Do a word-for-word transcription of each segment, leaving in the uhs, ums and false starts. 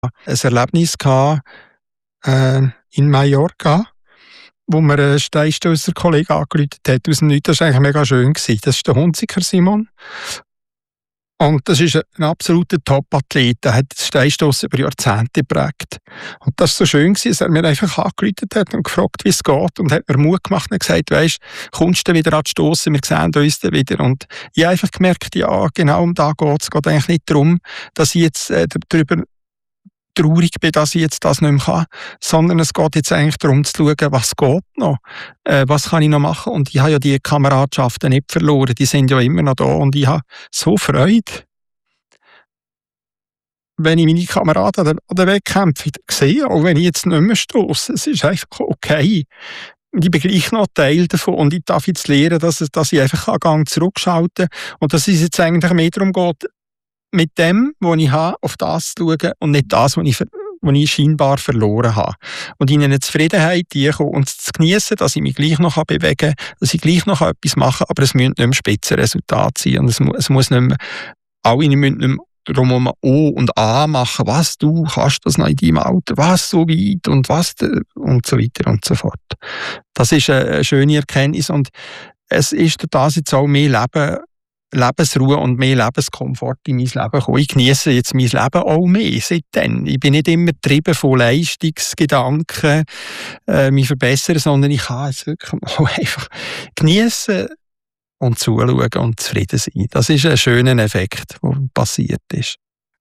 ein Erlebnis gehabt, äh, in Mallorca, wo mir ein Steinstösser-Kollege angerufen hat aus dem Nichts. Das war eigentlich mega schön. Das ist der Hunziker Simon. Und das ist ein absoluter Top-Athlet. Der hat das Steinstossen über Jahrzehnte geprägt. Und das war so schön, dass er mir einfach angerufen hat und gefragt, wie es geht. Und hat mir Mut gemacht und gesagt, weisst, kommst du wieder an die Stossen, wir sehen uns dann wieder. Und ich habe einfach gemerkt, ja, genau um da geht es. Es geht eigentlich nicht darum, dass ich jetzt äh, darüber traurig bin, dass ich jetzt das nicht mehr kann, sondern es geht jetzt eigentlich darum zu schauen, was geht noch, äh, was kann ich noch machen. Und ich habe ja die Kameradschaften nicht verloren, die sind ja immer noch da und ich habe so Freude, wenn ich meine Kameraden an den Wettkämpfen sehe, auch wenn ich jetzt nicht mehr stosse. Es ist einfach okay. Und ich bin gleich noch Teil davon und ich darf jetzt lernen, dass, dass ich einfach einen Gang zurückschalten kann und dass es jetzt eigentlich mehr darum geht, mit dem, was ich habe, auf das zu schauen und nicht das, was ich, was ich scheinbar verloren habe. Und in eine Zufriedenheit kommen und zu genießen, dass ich mich gleich noch bewegen kann, dass ich gleich noch etwas machen kann, aber es müssen nicht mehr Spitzenresultate sein. Und es, mu- es muss nicht mehr, alle müssen nicht mehr drumherum O und A machen. Was, du kannst das noch in deinem Alter? Was, so weit? Und was? Und so weiter und so fort. Das ist eine schöne Erkenntnis und es ist durch das jetzt auch mehr Leben, Lebensruhe und mehr Lebenskomfort in mein Leben gekommen. Ich genieße jetzt mein Leben auch mehr seitdem. Ich bin nicht immer getrieben von Leistungsgedanken, äh, mich verbessern, sondern ich kann es wirklich auch einfach genießen und zuschauen und zufrieden sein. Das ist ein schöner Effekt, der passiert ist.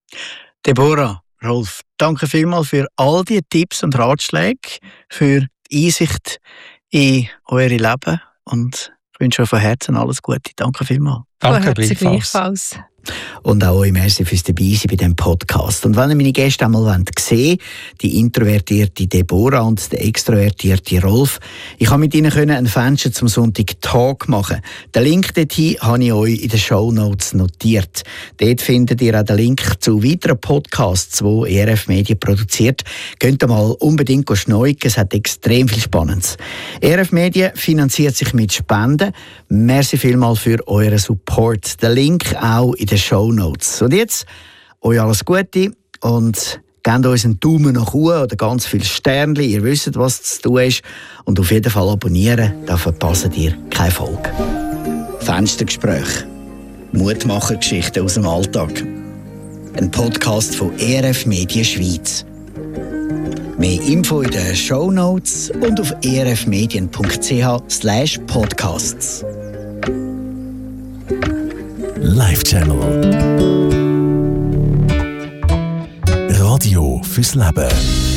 Deborah, Rolf, danke vielmals für all die Tipps und Ratschläge, für die Einsicht in euer Leben und ich wünsche euch von Herzen alles Gute. Danke vielmals. Danke gleichfalls. Und auch euch merci fürs Dabeisein bei diesem Podcast. Und wenn ihr meine Gäste einmal sehen wollt, die introvertierte Deborah und der extrovertierte Rolf, ich kann mit ihnen einen Fenster zum Sonntag Talk machen. Den Link dorthin habe ich euch in den Shownotes notiert. Dort findet ihr auch den Link zu weiteren Podcasts, die E R F Media produziert. Könnt ihr mal unbedingt schneuken, es hat extrem viel Spannendes. E R F Media finanziert sich mit Spenden. Merci vielmals für euren Support. Den Link auch in den Shownotes. Und jetzt, euch alles Gute und gebt uns einen Daumen nach oben oder ganz viele Sternchen. Ihr wisst, was zu tun ist. Und auf jeden Fall abonnieren, da verpasst ihr keine Folge. Fenstergespräch. Mutmachergeschichten aus dem Alltag. Ein Podcast von E R F Media Schweiz. Mehr Info in den Shownotes und auf e r f medien punkt c h slash podcasts. Live Channel. Radio fürs Leben.